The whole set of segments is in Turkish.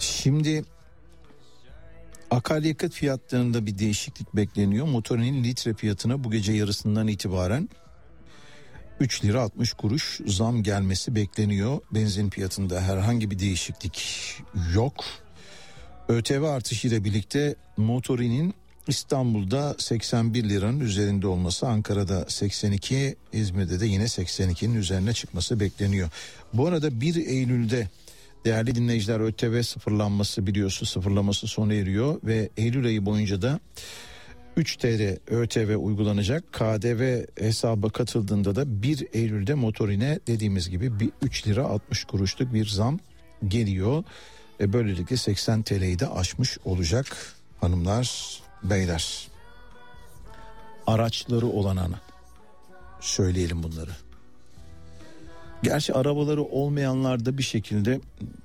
Şimdi akaryakıt fiyatlarında bir değişiklik bekleniyor. Motorinin litre fiyatına bu gece yarısından itibaren 3 lira 60 kuruş zam gelmesi bekleniyor. Benzin fiyatında herhangi bir değişiklik yok. ÖTV artışıyla birlikte motorinin İstanbul'da 81 liranın üzerinde olması, Ankara'da 82, İzmir'de de yine 82'nin üzerine çıkması bekleniyor. Bu arada 1 Eylül'de değerli dinleyiciler ÖTV sıfırlanması, biliyorsunuz sıfırlaması sona eriyor ve Eylül ayı boyunca da 3 TL ÖTV uygulanacak. KDV hesaba katıldığında da 1 Eylül'de motorine dediğimiz gibi bir 3 lira 60 kuruşluk bir zam geliyor. Böylelikle 80 TL'yi de aşmış olacak hanımlar, beyler. Araçları olanana söyleyelim bunları. Gerçi arabaları olmayanlar da bir şekilde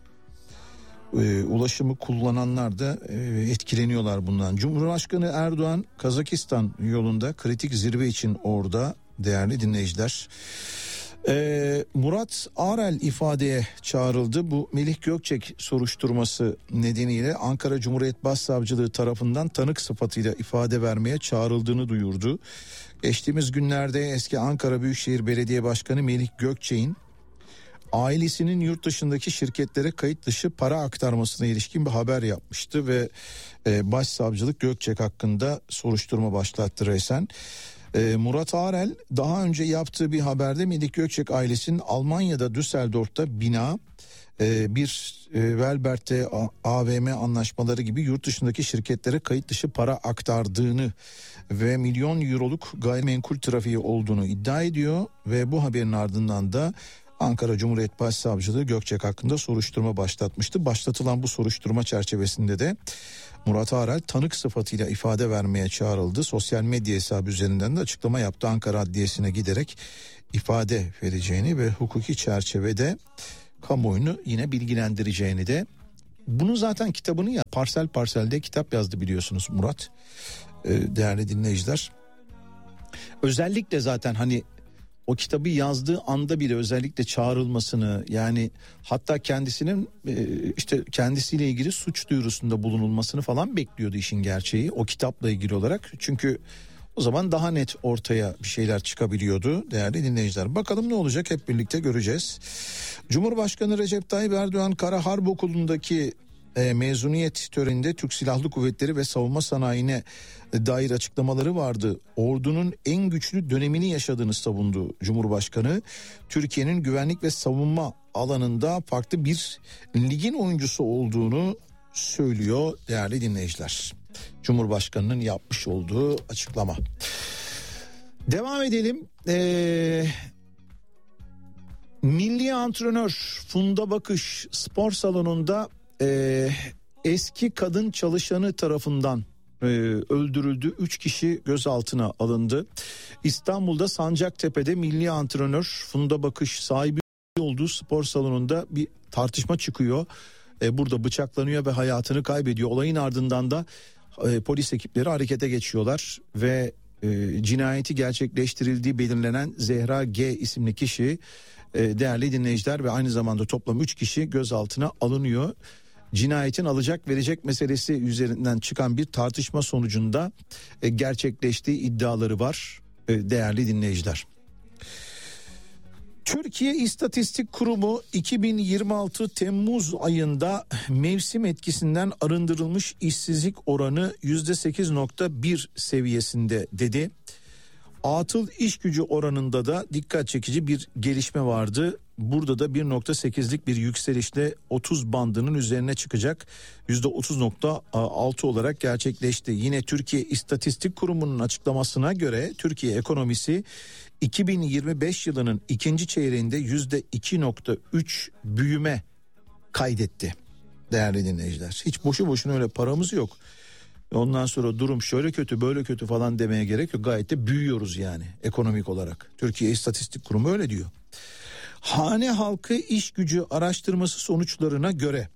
ulaşımı kullananlar da etkileniyorlar bundan. Cumhurbaşkanı Erdoğan Kazakistan yolunda kritik zirve için orada değerli dinleyiciler. Murat Arel ifadeye çağrıldı. Bu Melih Gökçek soruşturması nedeniyle Ankara Cumhuriyet Başsavcılığı tarafından tanık sıfatıyla ifade vermeye çağrıldığını duyurdu. Geçtiğimiz günlerde eski Ankara Büyükşehir Belediye Başkanı Melih Gökçek'in ailesinin yurt dışındaki şirketlere kayıt dışı para aktarmasına ilişkin bir haber yapmıştı ve Başsavcılık Gökçek hakkında soruşturma başlattı resen. Murat Arel daha önce yaptığı bir haberde Melih Gökçek ailesinin Almanya'da Düsseldorf'ta bina, bir Velbert'te AVM anlaşmaları gibi yurt dışındaki şirketlere kayıt dışı para aktardığını ve milyon euroluk gayrimenkul trafiği olduğunu iddia ediyor ve bu haberin ardından da Ankara Cumhuriyet Başsavcılığı Gökçek hakkında soruşturma başlatmıştı. Başlatılan bu soruşturma çerçevesinde de Murat Arel tanık sıfatıyla ifade vermeye çağrıldı. Sosyal medya hesabı üzerinden de açıklama yaptı. Ankara Adliyesi'ne giderek ifade vereceğini ve hukuki çerçevede kamuoyunu yine bilgilendireceğini de. Bunun zaten kitabını ya parsel parselde kitap yazdı biliyorsunuz Murat. Değerli dinleyiciler. Özellikle zaten hani o kitabı yazdığı anda bile özellikle çağrılmasını, yani hatta kendisinin işte kendisiyle ilgili suç duyurusunda bulunulmasını falan bekliyordu işin gerçeği o kitapla ilgili olarak. Çünkü o zaman daha net ortaya bir şeyler çıkabiliyordu değerli dinleyiciler. Bakalım ne olacak, hep birlikte göreceğiz. Cumhurbaşkanı Recep Tayyip Erdoğan Kara Harp Okulu'ndaki mezuniyet töreninde Türk Silahlı Kuvvetleri ve savunma sanayine dair açıklamaları vardı. Ordunun en güçlü dönemini yaşadığını savundu Cumhurbaşkanı. Türkiye'nin güvenlik ve savunma alanında farklı bir ligin oyuncusu olduğunu söylüyor değerli dinleyiciler. Cumhurbaşkanının yapmış olduğu açıklama. Devam edelim. Milli antrenör Funda Bakış spor salonunda eski kadın çalışanı tarafından öldürüldü. 3 kişi gözaltına alındı. İstanbul'da Sancaktepe'de milli antrenör Funda Bakış sahibi olduğu spor salonunda bir tartışma çıkıyor. Burada bıçaklanıyor ve hayatını kaybediyor. Olayın ardından da polis ekipleri harekete geçiyorlar ve cinayeti gerçekleştirildiği belirlenen Zehra G isimli kişi değerli dinleyiciler ve aynı zamanda toplam 3 kişi gözaltına alınıyor. Cinayetin alacak verecek meselesi üzerinden çıkan bir tartışma sonucunda gerçekleştiği iddiaları var değerli dinleyiciler. Türkiye İstatistik Kurumu 2026 Temmuz ayında mevsim etkisinden arındırılmış işsizlik oranı %8.1 seviyesinde dedi. Atıl iş gücü oranında da dikkat çekici bir gelişme vardı. Burada da 1.8'lik bir yükselişle 30 bandının üzerine çıkacak, %30.6 olarak gerçekleşti. Yine Türkiye İstatistik Kurumu'nun açıklamasına göre Türkiye ekonomisi 2025 yılının ikinci çeyreğinde %2.3 büyüme kaydetti değerli dinleyiciler. Hiç boşu boşuna öyle paramız yok. Ondan sonra durum şöyle kötü böyle kötü falan demeye gerek yok. Gayet de büyüyoruz yani ekonomik olarak. Türkiye İstatistik Kurumu öyle diyor. Hane halkı iş gücü araştırması sonuçlarına göre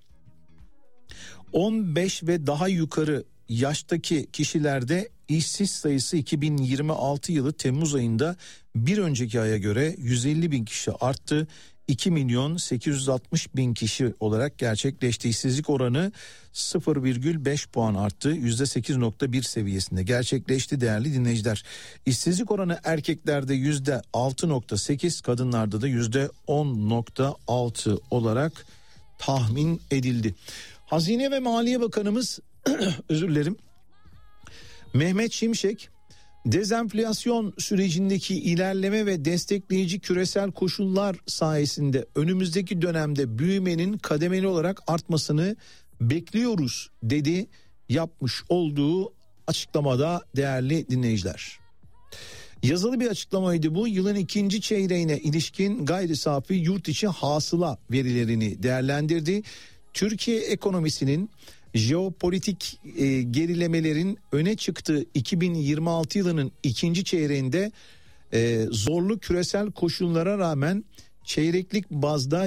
15 ve daha yukarı yaştaki kişilerde işsiz sayısı 2026 yılı Temmuz ayında bir önceki aya göre 150 bin kişi arttı. 2.860.000 kişi olarak gerçekleşti. İşsizlik oranı 0,5 puan arttı. %8.1 seviyesinde gerçekleşti değerli dinleyiciler. İşsizlik oranı erkeklerde %6.8, kadınlarda da %10.6 olarak tahmin edildi. Hazine ve Maliye Bakanımız özür dilerim, Mehmet Şimşek, dezenflasyon sürecindeki ilerleme ve destekleyici küresel koşullar sayesinde önümüzdeki dönemde büyümenin kademeli olarak artmasını bekliyoruz dedi, yapmış olduğu açıklamada değerli dinleyiciler. Yazılı bir açıklamaydı bu. Yılın ikinci çeyreğine ilişkin gayri safi yurt içi hasıla verilerini değerlendirdi. Türkiye ekonomisinin jeopolitik gerilemelerin öne çıktığı 2026 yılının ikinci çeyreğinde zorlu küresel koşullara rağmen çeyreklik bazda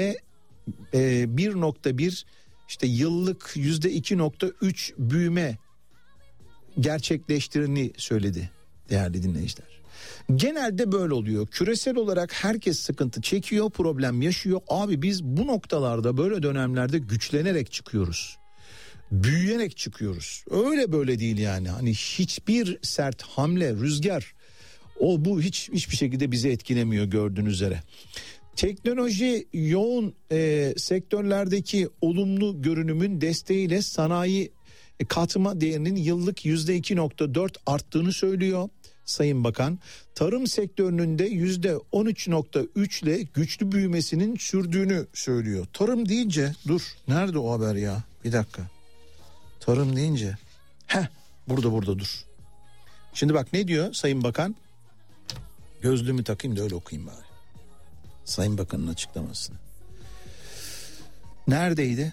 %1.1, işte yıllık %2.3 büyüme gerçekleştirdiğini söyledi değerli dinleyiciler. Genelde böyle oluyor. Küresel olarak herkes sıkıntı çekiyor, problem yaşıyor. Abi biz bu noktalarda, böyle dönemlerde güçlenerek çıkıyoruz. Büyüyerek çıkıyoruz. Öyle böyle değil yani. Hani hiçbir sert hamle, rüzgar, bu hiçbir şekilde bizi etkilemiyor gördüğünüz üzere. Teknoloji yoğun sektörlerdeki olumlu görünümün desteğiyle sanayi katma değerinin yıllık %2.4 arttığını söylüyor Sayın Bakan. Tarım sektörünün de %13.3 ile güçlü büyümesinin sürdüğünü söylüyor. Tarım deyince nerede o haber ya? Bir dakika. Tarım deyince burada dur. Şimdi bak ne diyor Sayın Bakan? Gözlüğümü takayım da öyle okuyayım bari. Sayın Bakan'ın açıklamasını. Neredeydi?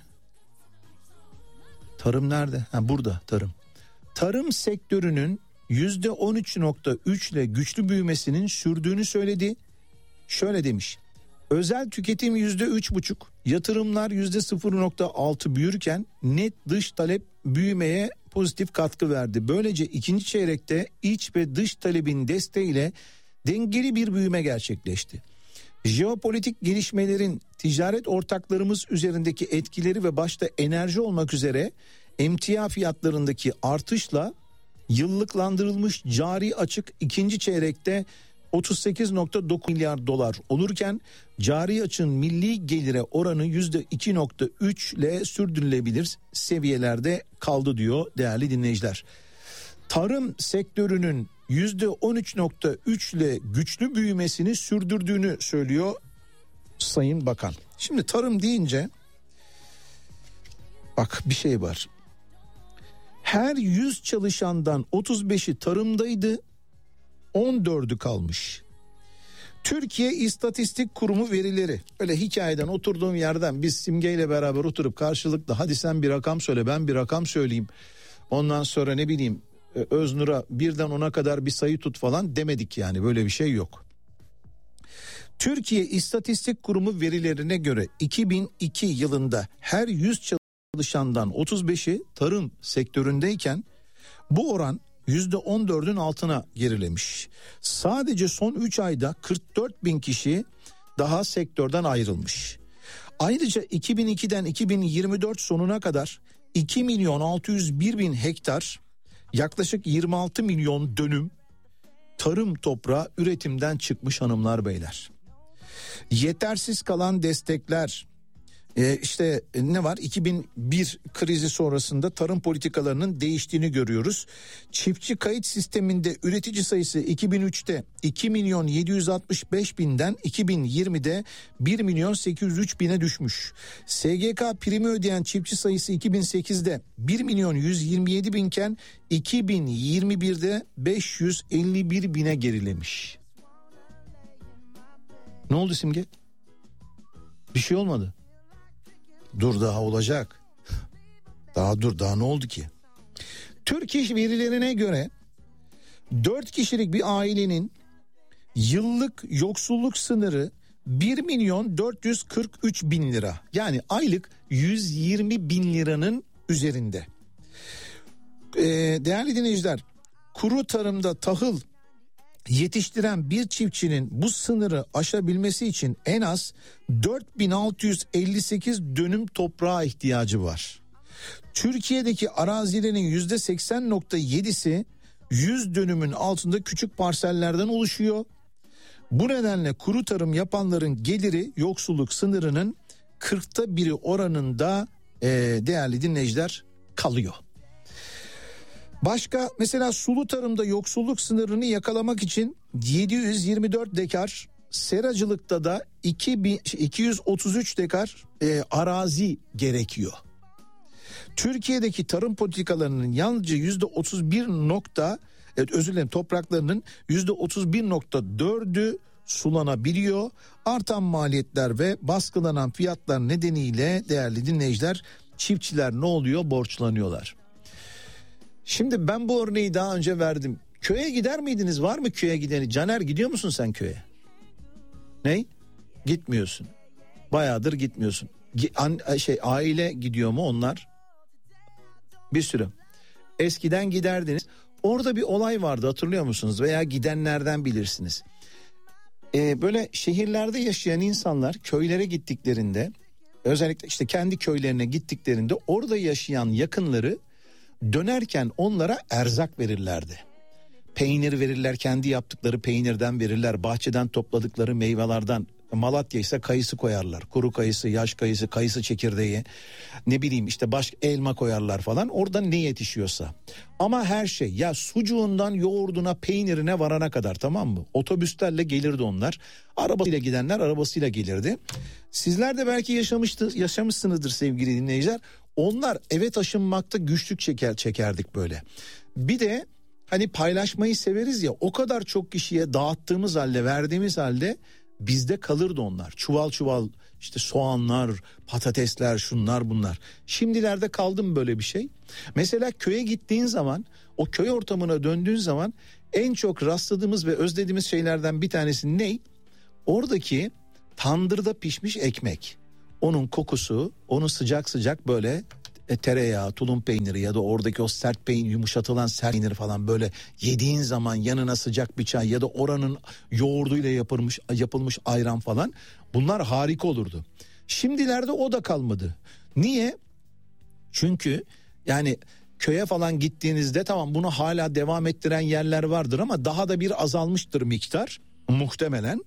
Tarım nerede? Burada tarım. Tarım sektörünün %13.3 ile güçlü büyümesinin sürdüğünü söyledi. Şöyle demiş. Özel tüketim %3.5, yatırımlar %0.6 büyürken net dış talep büyümeye pozitif katkı verdi. Böylece ikinci çeyrekte iç ve dış talebin desteğiyle dengeli bir büyüme gerçekleşti. Jeopolitik gelişmelerin ticaret ortaklarımız üzerindeki etkileri ve başta enerji olmak üzere emtia fiyatlarındaki artışla yıllıklandırılmış cari açık ikinci çeyrekte 38.9 milyar dolar olurken cari açığın milli gelire oranı %2.3 ile sürdürülebilir seviyelerde kaldı diyor değerli dinleyiciler. Tarım sektörünün %13.3 ile güçlü büyümesini sürdürdüğünü söylüyor Sayın Bakan. Şimdi tarım deyince bak bir şey var. Her 100 çalışandan 35'i tarımdaydı, 14'ü kalmış. Türkiye İstatistik Kurumu verileri. Öyle hikayeden, oturduğum yerden biz Simge ile beraber oturup karşılıklı hadi sen bir rakam söyle, ben bir rakam söyleyeyim. Ondan sonra ne bileyim Öznur'a birden 10'a kadar bir sayı tut falan demedik yani, böyle bir şey yok. Türkiye İstatistik Kurumu verilerine göre 2002 yılında her 100 çalışandan 35'i tarım sektöründeyken bu oran %14'ün altına gerilemiş. Sadece son 3 ayda 44 bin kişi daha sektörden ayrılmış. Ayrıca 2002'den 2024 sonuna kadar 2.601.000 hektar, yaklaşık 26 milyon dönüm tarım toprağı üretimden çıkmış hanımlar beyler. Yetersiz kalan destekler, işte ne var? 2001 krizi sonrasında tarım politikalarının değiştiğini görüyoruz. Çiftçi kayıt sisteminde üretici sayısı 2003'te 2.765.000'den 2020'de 1.803.000'e düşmüş. SGK primi ödeyen çiftçi sayısı 2008'de 1.127.000 iken 2021'de 551.000'e gerilemiş. Ne oldu Simge? Bir şey olmadı. Dur daha olacak. Daha ne oldu ki? Türk İş verilerine göre 4 kişilik bir ailenin yıllık yoksulluk sınırı 1.443.000 lira. Yani aylık 120.000 liranın üzerinde. Değerli dinleyiciler, kuru tarımda tahıl yetiştiren bir çiftçinin bu sınırı aşabilmesi için en az 4658 dönüm toprağa ihtiyacı var. Türkiye'deki arazilerin %80.7'si 100 dönümün altında küçük parsellerden oluşuyor. Bu nedenle kuru tarım yapanların geliri yoksulluk sınırının 40'ta biri oranında değerli dinleyiciler kalıyor. Başka mesela sulu tarımda yoksulluk sınırını yakalamak için 724 dekar, seracılıkta da 233 dekar arazi gerekiyor. Türkiye'deki tarım politikalarının yalnızca topraklarının %31.4'ü sulanabiliyor. Artan maliyetler ve baskılanan fiyatlar nedeniyle değerli dinleyiciler, çiftçiler ne oluyor? Borçlanıyorlar. Şimdi ben bu örneği daha önce verdim. Köye gider miydiniz? Var mı köye gideni? Caner, gidiyor musun sen köye? Ne? Gitmiyorsun. Bayağıdır gitmiyorsun. Aile gidiyor mu onlar? Bir sürü. Eskiden giderdiniz. Orada bir olay vardı, hatırlıyor musunuz? Veya gidenlerden bilirsiniz. Böyle şehirlerde yaşayan insanlar köylere gittiklerinde, özellikle işte kendi köylerine gittiklerinde orada yaşayan yakınları dönerken onlara erzak verirlerdi. Peynir verirler, kendi yaptıkları peynirden verirler, bahçeden topladıkları meyvelerden. Malatya ise kayısı koyarlar, kuru kayısı, yaş kayısı, kayısı çekirdeği, ne bileyim işte başka elma koyarlar falan, orada ne yetişiyorsa. Ama her şey, ya sucuğundan yoğurduna peynirine varana kadar, tamam mı? Otobüslerle gelirdi onlar, arabasıyla gidenler arabasıyla gelirdi. Sizler de belki yaşamışsınızdır sevgili dinleyiciler. Onlar eve taşınmakta güçlük çekerdik böyle. Bir de hani paylaşmayı severiz ya, o kadar çok kişiye dağıttığımız halde, verdiğimiz halde bizde kalırdı onlar. Çuval çuval işte soğanlar, patatesler, şunlar bunlar. Şimdilerde kaldı mı böyle bir şey? Mesela köye gittiğin zaman, o köy ortamına döndüğün zaman en çok rastladığımız ve özlediğimiz şeylerden bir tanesi ne? Oradaki tandırda pişmiş ekmek. Onun kokusu, onu sıcak sıcak böyle tereyağı, tulum peyniri ya da oradaki o sert peynir, yumuşatılan sert peynir falan böyle yediğin zaman yanına sıcak bir çay ya da oranın yoğurduyla yapılmış ayran falan, bunlar harika olurdu. Şimdilerde o da kalmadı. Niye? Çünkü yani köye falan gittiğinizde tamam, bunu hala devam ettiren yerler vardır ama daha da bir azalmıştır miktar muhtemelen.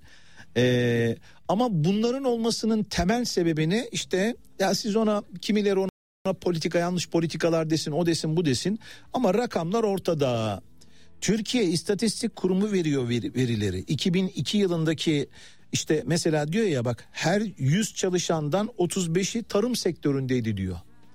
Ama bunların olmasının temel sebebini işte, ya siz ona, kimileri ona politika, yanlış politikalar desin, o desin, bu desin, ama rakamlar ortada. Türkiye İstatistik Kurumu veriyor verileri. 2002 yılındaki işte mesela diyor ya, bak, her 100 çalışandan 35'i tarım sektöründeydi diyor.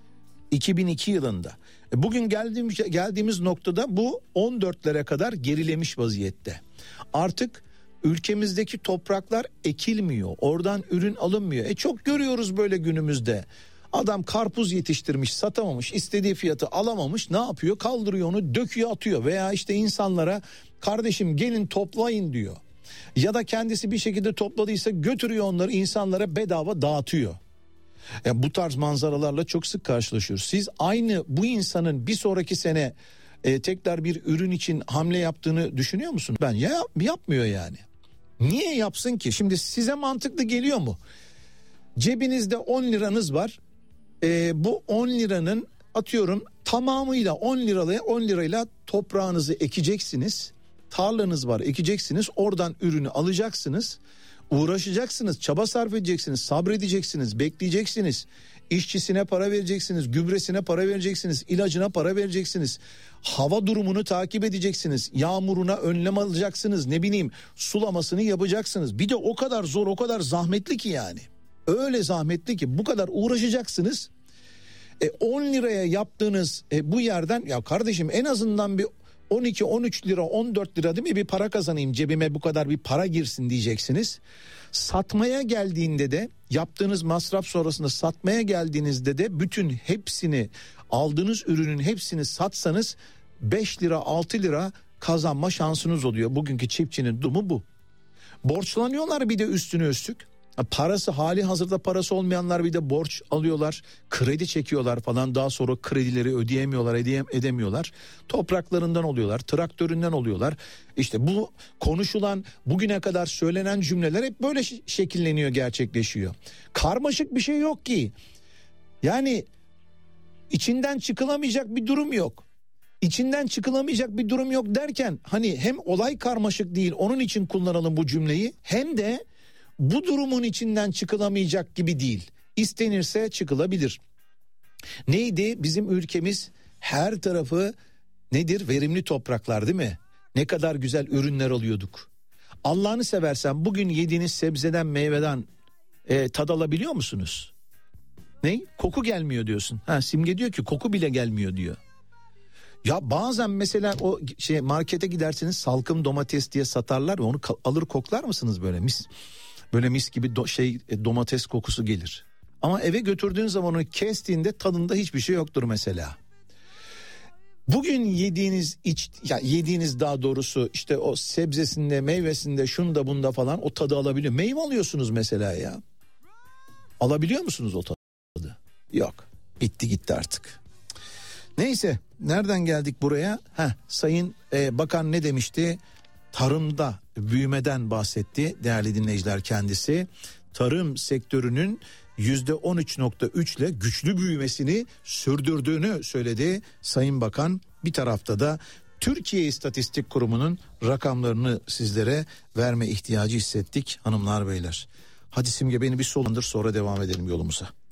2002 yılında. Bugün geldiğimiz noktada bu 14'lere kadar gerilemiş vaziyette. Artık ülkemizdeki topraklar ekilmiyor. Oradan ürün alınmıyor. Çok görüyoruz böyle günümüzde. Adam karpuz yetiştirmiş, satamamış, istediği fiyatı alamamış. Ne yapıyor? Kaldırıyor onu, döküyor, atıyor. Veya işte insanlara, kardeşim gelin toplayın diyor. Ya da kendisi bir şekilde topladıysa götürüyor onları, insanlara bedava dağıtıyor. Bu tarz manzaralarla çok sık karşılaşıyoruz. Siz aynı bu insanın bir sonraki sene tekrar bir ürün için hamle yaptığını düşünüyor musun? Bence yapmıyor yani. Niye yapsın ki? Şimdi size mantıklı geliyor mu? Cebinizde 10 liranız var. Bu 10 liranın atıyorum tamamıyla 10 lirayla toprağınızı ekeceksiniz. Tarlanız var, ekeceksiniz. Oradan ürünü alacaksınız. Uğraşacaksınız, çaba sarf edeceksiniz, sabredeceksiniz, bekleyeceksiniz. İşçisine para vereceksiniz, gübresine para vereceksiniz, ilacına para vereceksiniz. Hava durumunu takip edeceksiniz, yağmuruna önlem alacaksınız, ne bileyim sulamasını yapacaksınız. Bir de o kadar zor, o kadar zahmetli ki yani. Öyle zahmetli ki bu kadar uğraşacaksınız. 10 liraya yaptığınız bu yerden, ya kardeşim en azından bir 12, 13 lira, 14 lira değil mi, bir para kazanayım, cebime bu kadar bir para girsin diyeceksiniz. Satmaya geldiğinde de, yaptığınız masraf sonrasında satmaya geldiğinizde de bütün hepsini, aldığınız ürünün hepsini satsanız 5 lira 6 lira kazanma şansınız oluyor. Bugünkü çiftçinin durumu bu. Borçlanıyorlar bir de üstüne üstlük. Parası, hali hazırda parası olmayanlar bir de borç alıyorlar, kredi çekiyorlar falan, daha sonra kredileri ödeyemiyorlar, edemiyorlar. Topraklarından oluyorlar, traktöründen oluyorlar. İşte bu konuşulan, bugüne kadar söylenen cümleler hep böyle şekilleniyor, gerçekleşiyor. Karmaşık bir şey yok ki. Yani içinden çıkılamayacak bir durum yok. İçinden çıkılamayacak bir durum yok derken hani hem olay karmaşık değil, onun için kullanalım bu cümleyi, hem de bu durumun içinden çıkılamayacak gibi değil. İstenirse çıkılabilir. Neydi? Bizim ülkemiz her tarafı nedir? Verimli topraklar, değil mi? Ne kadar güzel ürünler alıyorduk. Allah'ını seversen bugün yediğiniz sebzeden, meyveden tad alabiliyor musunuz? Ne? Koku gelmiyor diyorsun. Simge diyor ki koku bile gelmiyor diyor. Ya bazen mesela o markete giderseniz salkım domates diye satarlar ve onu alır koklar mısınız böyle mis? Böyle mis gibi domates kokusu gelir. Ama eve götürdüğün zaman onu kestiğinde tadında hiçbir şey yoktur mesela. Bugün yediğiniz daha doğrusu işte o sebzesinde, meyvesinde, şunda bunda falan o tadı alabiliyor. Meyve alıyorsunuz mesela ya. Alabiliyor musunuz o tadı? Yok. Bitti gitti artık. Neyse, nereden geldik buraya? Sayın Bakan ne demişti? Tarımda büyümeden bahsetti değerli dinleyiciler kendisi. Tarım sektörünün %13.3 ile güçlü büyümesini sürdürdüğünü söyledi Sayın Bakan. Bir tarafta da Türkiye İstatistik Kurumu'nun rakamlarını sizlere verme ihtiyacı hissettik hanımlar beyler. Hadi Simge beni bir solandır, sonra devam edelim yolumuza.